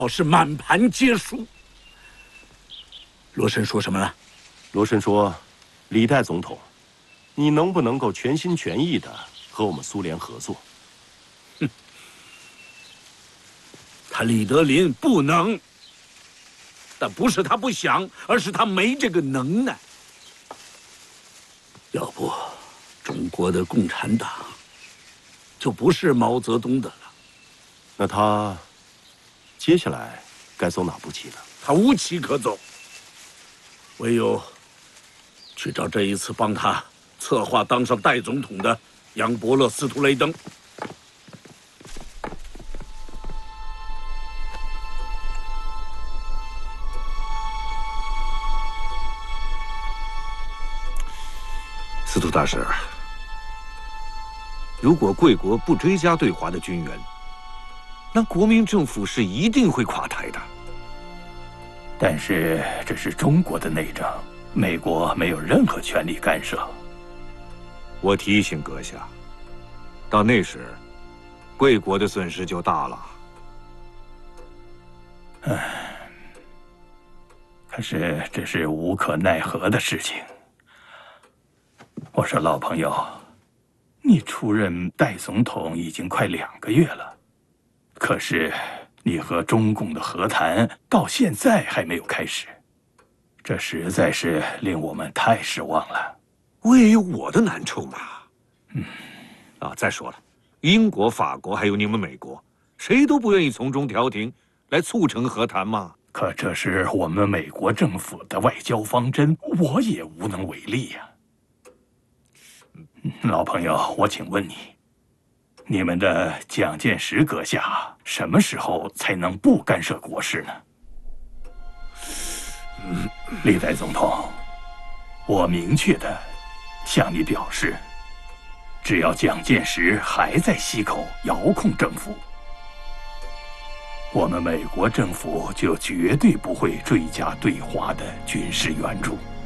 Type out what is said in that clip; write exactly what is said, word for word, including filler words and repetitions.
是满盘皆输。罗申说什么了？ 罗申说：“李代总统，你能不能够全心全意的和我们苏联合作？” 哼，他李德林不能，但不是他不想，而是他没这个能耐。要不，中国的共产党就不是毛泽东的了。 那他接下来该走哪步棋呢？ 他无棋可走。 唯有去找这一次帮他策划当上代总统的杨伯乐、司徒雷登。 司徒大使，如果贵国不追加对华的军援，那国民政府是一定会垮台的。 但是这是中国的内政，美国没有任何权利干涉。 我提醒阁下，到那时，贵国的损失就大了。 唉，可是这是无可奈何的事情。我说老朋友，你出任代总统已经快两个月了，可是。 你和中共的和谈到现在还没有开始，这实在是令我们太失望了。 我也有我的难处嘛。 嗯， 啊，再说了，英国、法国还有你们美国，谁都不愿意从中调停，来促成和谈嘛。 可这是我们美国政府的外交方针，我也无能为力呀。老朋友，我请问你。 你们的蒋介石阁下什么时候才能不干涉国事呢？嗯，历代总统，我明确的向你表示，只要蒋介石还在西口遥控政府，我们美国政府就绝对不会追加对华的军事援助。